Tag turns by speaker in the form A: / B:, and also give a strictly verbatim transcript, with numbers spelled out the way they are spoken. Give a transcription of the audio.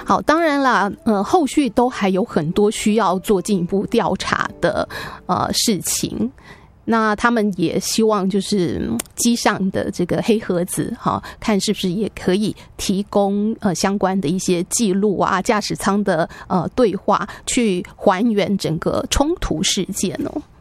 A: 好，当然啦，呃，后续都还有很多需要做进一步调查的呃事情。那他们也希望就是机上的这个黑盒子哈，看是不是也可以提供呃相关的一些记录啊，驾驶舱的呃对话，去还原整个冲突事件哦。